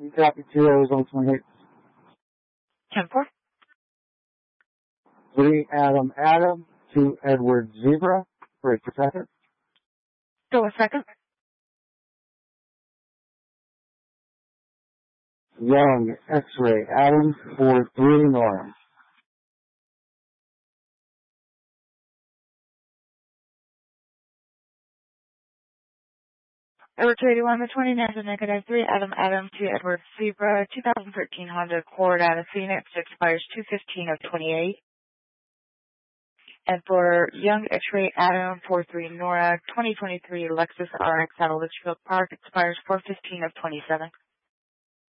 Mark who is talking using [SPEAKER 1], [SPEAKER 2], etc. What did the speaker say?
[SPEAKER 1] You copy 2 Arizona 28.
[SPEAKER 2] 10-4.
[SPEAKER 1] 3 Adam, 2 Edward Zebra. Break for second.
[SPEAKER 2] Go a second.
[SPEAKER 1] Young, X-ray, Adam, 4-3 Nora.
[SPEAKER 2] Edward 281, the 29th, negative 3, Adam, 2 Edward Zebra, 2013 Honda Accord out of Phoenix, expires 2/15 of 28. And for Young X-ray Adam, 4-3 Nora, 2023 Lexus RX out of Litchfield Park, expires 4/15 of 27.